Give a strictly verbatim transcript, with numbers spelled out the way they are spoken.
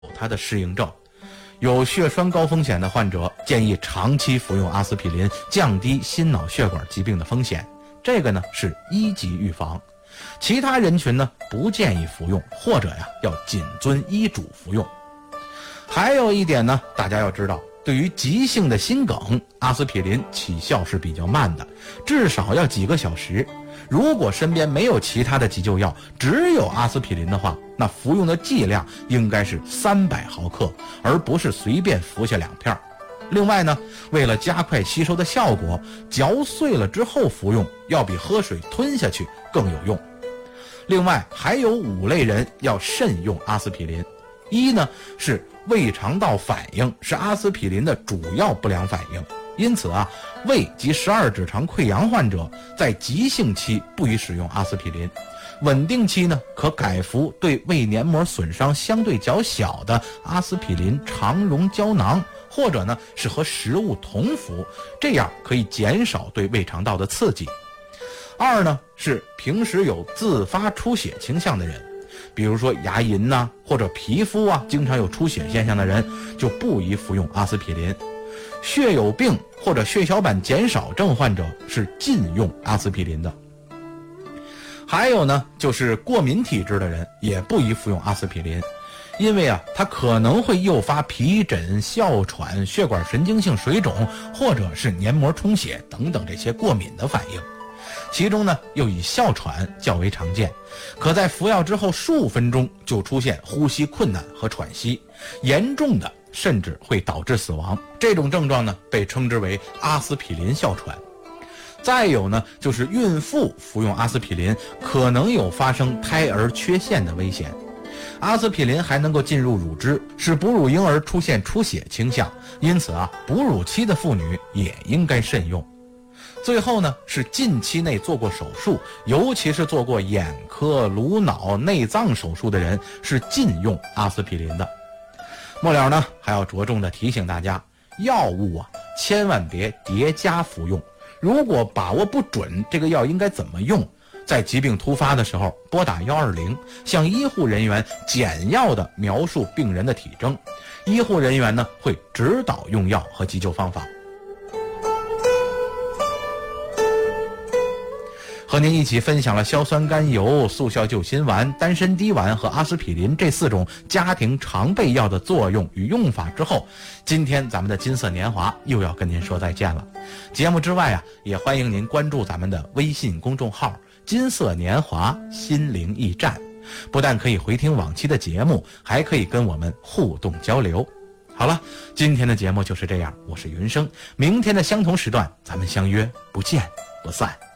它的适应症。有血栓高风险的患者建议长期服用阿司匹林，降低心脑血管疾病的风险。这个呢是一级预防。其他人群呢不建议服用，或者呀要谨遵医嘱服用。还有一点呢，大家要知道，对于急性的心梗，阿司匹林起效是比较慢的，至少要几个小时。如果身边没有其他的急救药，只有阿司匹林的话，那服用的剂量应该是三百毫克，而不是随便服下两片。另外呢，为了加快吸收的效果，嚼碎了之后服用，要比喝水吞下去更有用。另外还有五类人要慎用阿司匹林。一呢是胃肠道反应，是阿司匹林的主要不良反应，因此啊，胃及十二指肠溃疡患者在急性期不宜使用阿司匹林，稳定期呢可改服对胃黏膜损伤相对较小的阿司匹林肠溶胶囊，或者呢是和食物同服，这样可以减少对胃肠道的刺激。二呢是平时有自发出血倾向的人，比如说牙龈呐、啊、或者皮肤啊经常有出血现象的人，就不宜服用阿司匹林。血友病或者血小板减少症患者是禁用阿司匹林的。还有呢就是过敏体质的人也不宜服用阿司匹林，因为啊它可能会诱发皮疹、哮喘、血管神经性水肿或者是黏膜充血等等这些过敏的反应。其中呢又以哮喘较为常见，可在服药之后数分钟就出现呼吸困难和喘息，严重的甚至会导致死亡。这种症状呢被称之为阿司匹林哮喘。再有呢就是孕妇服用阿司匹林可能有发生胎儿缺陷的危险。阿司匹林还能够进入乳汁，使哺乳婴儿出现出血倾向，因此啊哺乳期的妇女也应该慎用。最后呢是近期内做过手术，尤其是做过眼科、颅脑、内脏手术的人是禁用阿司匹林的。末了呢还要着重的提醒大家，药物啊千万别叠加服用，如果把握不准这个药应该怎么用，在疾病突发的时候拨打一二零，向医护人员简要的描述病人的体征，医护人员呢会指导用药和急救方法。和您一起分享了硝酸甘油、速效救心丸、丹参滴丸和阿司匹林这四种家庭常备药的作用与用法之后，今天咱们的金色年华又要跟您说再见了。节目之外啊，也欢迎您关注咱们的微信公众号金色年华心灵驿站，不但可以回听往期的节目，还可以跟我们互动交流。好了，今天的节目就是这样，我是云生，明天的相同时段咱们相约不见不散。